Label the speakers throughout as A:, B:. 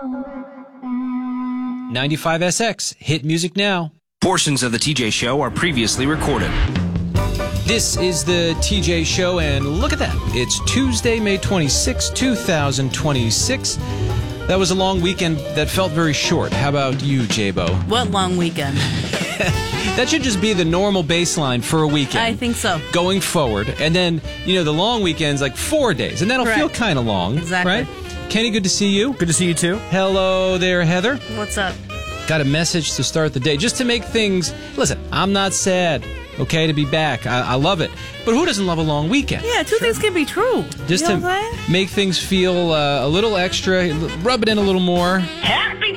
A: 95SX, hit music now.
B: Portions of the TJ Show are previously recorded.
A: This is the TJ Show, and look at that. It's Tuesday, May 26, 2026. That was a long weekend that felt very short. How about you, J-Bo?
C: What long weekend?
A: That should just be the normal baseline for a weekend.
C: I think so.
A: Going forward. And then, the long weekend's like 4 days, and that'll feel kind of long.
C: Exactly.
A: Right? Kenny, good to see you.
D: Good to see you, too.
A: Hello there, Heather.
C: What's up?
A: Got a message to start the day, just to make things... Listen, I'm not sad, okay, to be back. I love it. But who doesn't love a long weekend?
C: Yeah, two things can be true.
A: Just to make things feel a little extra, rub it in a little more.
E: Happy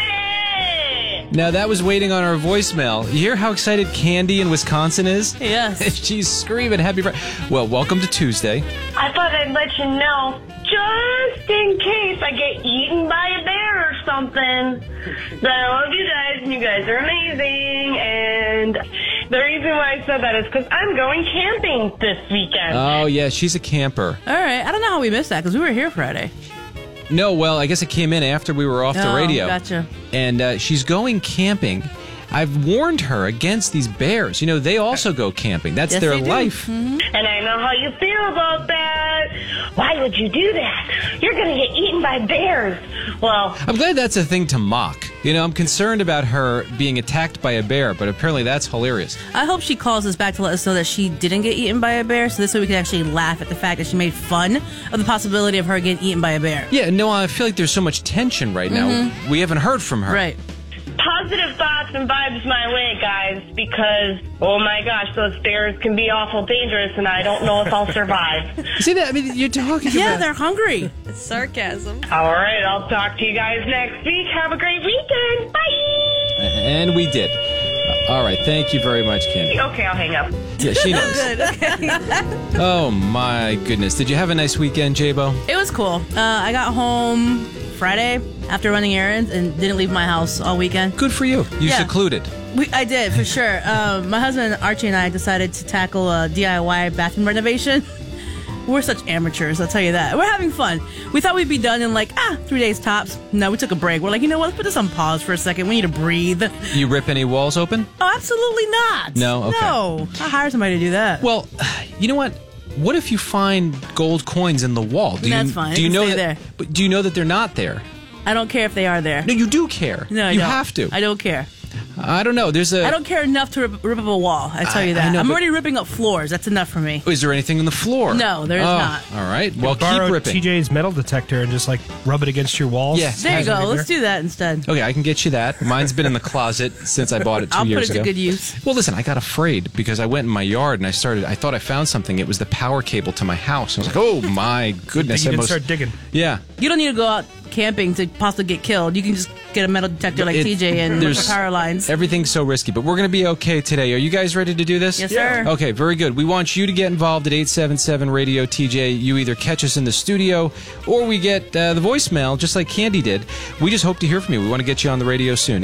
E: Friday!
A: Now, that was waiting on our voicemail. You hear how excited Candy in Wisconsin is?
C: Yes.
A: She's screaming, Happy Friday. Well, welcome to Tuesday.
E: I thought I'd let you know, just in case I get eaten by a bear or something, that I love you guys, and you guys are amazing, and the reason why I said that is because I'm going camping this weekend.
A: Oh, yeah, she's a camper.
C: All right. I don't know how we missed that, because we were here Friday.
A: No, well, I guess it came in after we were off the radio.
C: Gotcha.
A: And she's going camping. I've warned her against these bears. They also go camping. That's their life.
C: Mm-hmm.
E: And I know how you feel about that. Why would you do that? You're going to get eaten by bears. Well,
A: I'm glad that's a thing to mock. I'm concerned about her being attacked by a bear, but apparently that's hilarious.
C: I hope she calls us back to let us know that she didn't get eaten by a bear, so this way we can actually laugh at the fact that she made fun of the possibility of her getting eaten by a bear.
A: Yeah, no, I feel like there's so much tension right now. We haven't heard from her.
C: Right.
E: positive thoughts and vibes my way, guys, because, oh my gosh, those bears can be awful dangerous, and I don't know if I'll survive.
A: See that? I mean, you're talking
C: Yeah,
A: about...
C: they're hungry.
F: It's sarcasm.
E: All right, I'll talk to you guys next week. Have a great weekend. Bye!
A: And we did. All right, thank you very much, Candy.
E: Okay, I'll hang up.
A: Yeah, she knows.
C: Good, okay.
A: Oh, my goodness. Did you have a nice weekend, J-Bo?
C: It was cool. I got home Friday after running errands and didn't leave my house all weekend.
A: Good for you. You secluded.
C: I did, for sure. My husband, Archie, and I decided to tackle a DIY bathroom renovation. We're such amateurs, I'll tell you that. We're having fun. We thought we'd be done in 3 days tops. No, we took a break. We're like, you know what? Let's put this on pause for a second. We need to breathe.
A: You rip any walls open?
C: Oh, absolutely not.
A: No? Okay.
C: No. I hire somebody to do that.
A: Well, you know what? What if you find gold coins in the wall?
C: That's fine.
A: Do you know
C: stay
A: that?
C: there.
A: But do you know that they're not there?
C: I don't care if they are there.
A: No, you do care.
C: No, I
A: you
C: don't.
A: have to.
C: I don't care.
A: I don't know.
C: I don't care enough to rip up a wall. I tell you that.
A: I know,
C: I'm
A: but-
C: already ripping up floors. That's enough for me.
A: Is there anything on the floor?
C: No, there is not.
A: All right. Well,
D: Borrow
A: keep ripping.
D: TJ's metal detector and just rub it against your walls.
A: Yeah.
C: There you go. Let's do that instead.
A: Okay, I can get you that. Mine's been in the closet since I bought it 2
C: I'll
A: years
C: put it
A: ago.
C: to good use.
A: Well, listen, I got afraid because I went in my yard and I thought I found something. It was the power cable to my house. I was like, oh my goodness.
D: You didn't start digging.
A: Yeah.
C: You don't need to go out camping to possibly get killed. You can just get a metal detector like TJ and rip
A: there's-
C: the power lines.
A: Everything's so risky, but we're going to be okay today. Are you guys ready to do this?
C: Yes, sir.
A: Okay, very good. We want you to get involved at 877-RADIO-TJ. You either catch us in the studio or we get the voicemail, just like Candy did. We just hope to hear from you. We want to get you on the radio soon.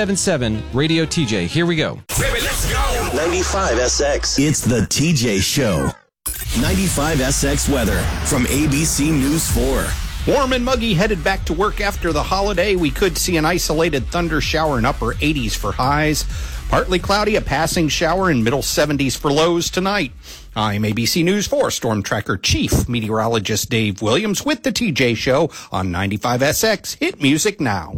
A: 877-RADIO-TJ. Here we go.
G: Baby, let's go.
H: 95 SX. It's the TJ Show. 95 SX weather from ABC News 4.
I: Warm and muggy headed back to work after the holiday. We could see an isolated thunder shower in upper 80s for highs. Partly cloudy, a passing shower in middle 70s for lows tonight. I'm ABC News 4 Storm Tracker Chief Meteorologist Dave Williams with the TJ Show on 95 SX. Hit music now.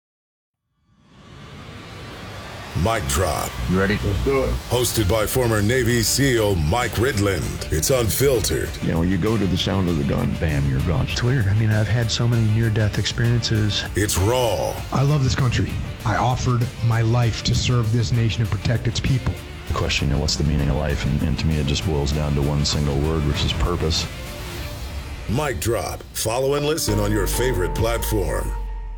G: Mic drop.
J: You ready? Let's do it.
G: Hosted by former Navy SEAL Mike Ridland. It's unfiltered.
J: You know, you go to the sound of the gun, bam, you're gone.
K: It's weird. I mean, I've had so many near-death experiences.
G: It's raw.
K: I love this country. I offered my life to serve this nation and protect its people.
J: The question, what's the meaning of life? And to me, it just boils down to one single word, which is purpose.
G: Mic drop. Follow and listen on your favorite platform.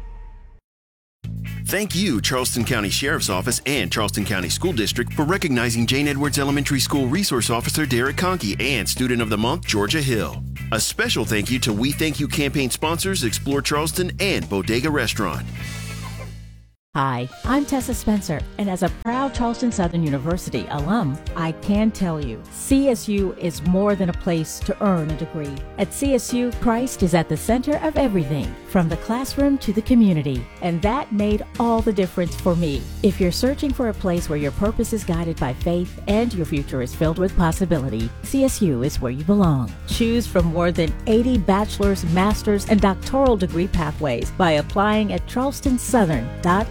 H: Thank you, Charleston County Sheriff's Office and Charleston County School District, for recognizing Jane Edwards Elementary School Resource Officer Derek Conkey and Student of the Month Georgia Hill. A special thank you to We Thank You campaign sponsors Explore Charleston and Bodega Restaurant.
F: Hi, I'm Tessa Spencer, and as a proud Charleston Southern University alum, I can tell you, CSU is more than a place to earn a degree. At CSU, Christ is at the center of everything, from the classroom to the community, and that made all the difference for me. If you're searching for a place where your purpose is guided by faith and your future is filled with possibility, CSU is where you belong. Choose from more than 80 bachelor's, master's, and doctoral degree pathways by applying at charlestonsouthern.edu.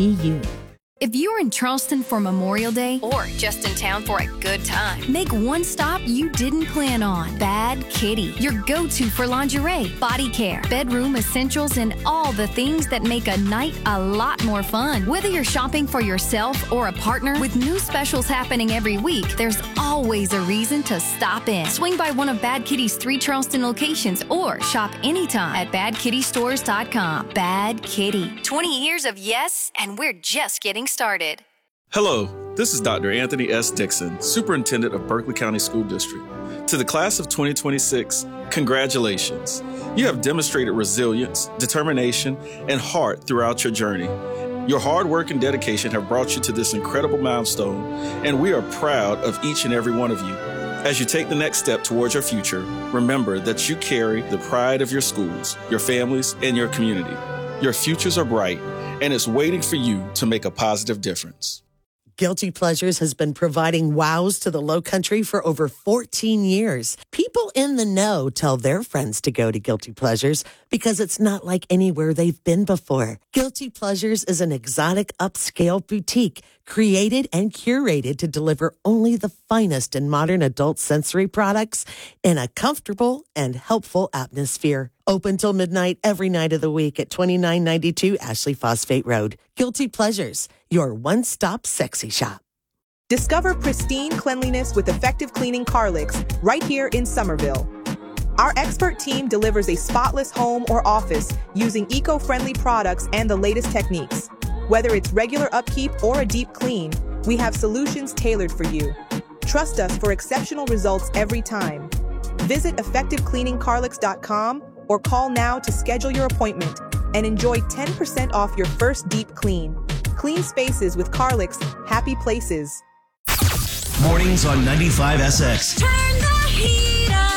L: If you're in Charleston for Memorial Day or just in town for a good time, make one stop you didn't plan on. Bad Kitty, your go-to for lingerie, body care, bedroom essentials, and all the things that make a night a lot more fun. Whether you're shopping for yourself or a partner, with new specials happening every week, there's always a reason to stop in. Swing by one of Bad Kitty's 3 Charleston locations or shop anytime at badkittystores.com. Bad Kitty, 20 years of yes, and we're just getting started.
M: Hello, this is Dr. Anthony S. Dixon, Superintendent of Berkeley County School District. To the class of 2026, congratulations. You have demonstrated resilience, determination, and heart throughout your journey. Your hard work and dedication have brought you to this incredible milestone, and we are proud of each and every one of you. As you take the next step towards your future, remember that you carry the pride of your schools, your families, and your community. Your futures are bright, and it's waiting for you to make a positive difference.
N: Guilty Pleasures has been providing wows to the Lowcountry for over 14 years. People in the know tell their friends to go to Guilty Pleasures because it's not like anywhere they've been before. Guilty Pleasures is an exotic upscale boutique created and curated to deliver only the finest in modern adult sensory products in a comfortable and helpful atmosphere. Open till midnight every night of the week at 2992 Ashley Phosphate Road. Guilty Pleasures, your one-stop sexy shop.
O: Discover pristine cleanliness with effective cleaning Carlix right here in Somerville. Our expert team delivers a spotless home or office using eco-friendly products and the latest techniques. Whether it's regular upkeep or a deep clean, we have solutions tailored for you. Trust us for exceptional results every time. Visit effectivecleaningcarlix.com or call now to schedule your appointment and enjoy 10% off your first deep clean. Clean spaces with Carlix, happy places.
P: Mornings on 95SX.
Q: Turn the heat